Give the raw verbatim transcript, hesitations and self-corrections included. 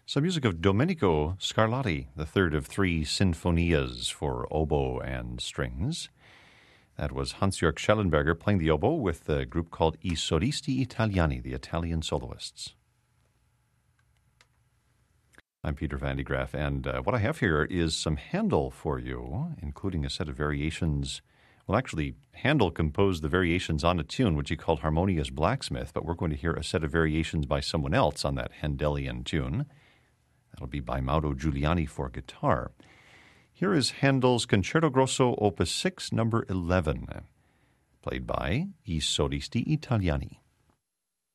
Some music of Domenico Scarlatti, the third of three sinfonias for oboe and strings. That was Hans-Jörg Schellenberger playing the oboe with a group called I Solisti Italiani, the Italian soloists. I'm Peter Van de Graaff, and uh, what I have here is some Handel for you, including a set of variations. Well, actually, Handel composed the variations on a tune, which he called Harmonious Blacksmith, but we're going to hear a set of variations by someone else on that Handelian tune. That'll be by Mauro Giuliani for guitar. Here is Handel's Concerto Grosso Opus six, number eleven, played by I Solisti Italiani.